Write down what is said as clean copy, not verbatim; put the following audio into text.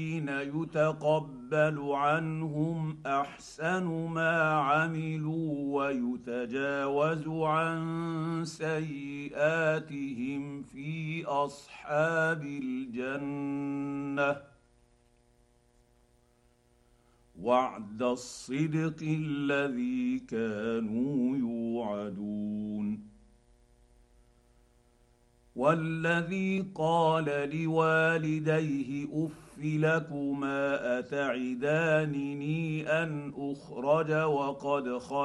يتقبل عنهم احسن ما عملوا ويتجاوز عن سيئاتهم في اصحاب الجنه وعد الصدق الذي كانوا يوعدون. والذي قال لوالديه اف لكما اتعدانني ان اخرج وقد